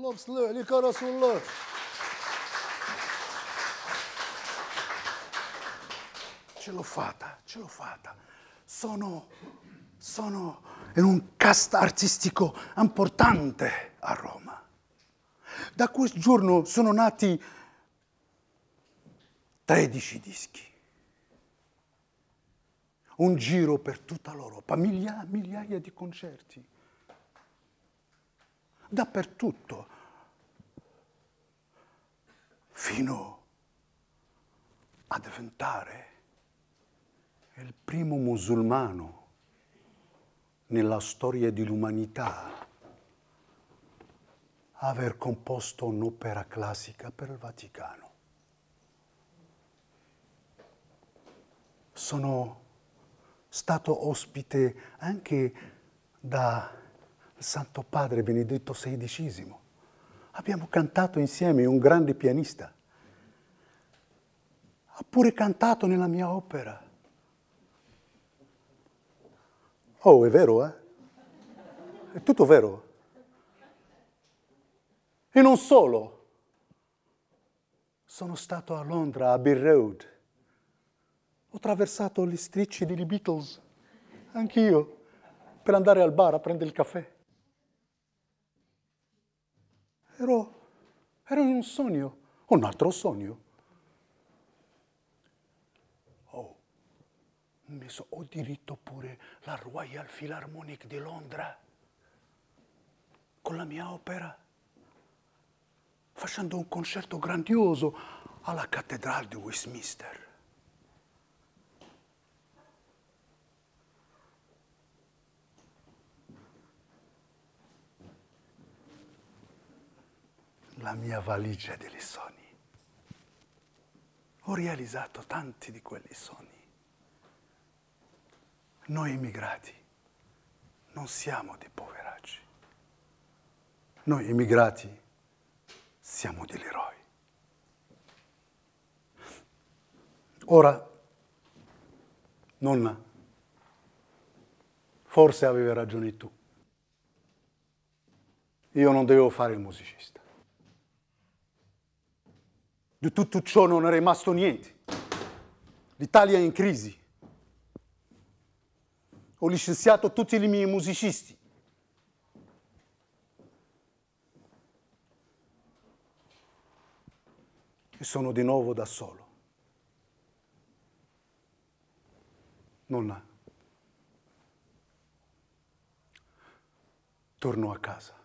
li Karasullu. Ce l'ho fatta. Sono in un cast artistico importante a Roma. Da quel giorno sono nati 13 dischi. Un giro per tutta l'Europa, migliaia di concerti. Dappertutto. Fino a diventare il primo musulmano nella storia dell'umanità a aver composto un'opera classica per il Vaticano. Sono stato ospite anche da Santo Padre Benedetto XVI. Abbiamo cantato insieme, un grande pianista. Ha pure cantato nella mia opera. Oh, è vero, eh? È tutto vero. E non solo. Sono stato a Londra, a Abbey Road. Ho attraversato gli strisci dei Beatles, anch'io, per andare al bar a prendere il caffè. Ero in un sogno, un altro sogno. Ho diritto pure la Royal Philharmonic di Londra, con la mia opera, facendo un concerto grandioso alla Cattedrale di Westminster. La mia valigia degli sogni. Ho realizzato tanti di quelli sogni. Noi immigrati non siamo dei poveracci. Noi immigrati siamo degli eroi. Ora, nonna, forse avevi ragione tu. Io non dovevo fare il musicista. Di tutto ciò non è rimasto niente. L'Italia è in crisi. Ho licenziato tutti i miei musicisti. E sono di nuovo da solo. Nonna, torno a casa.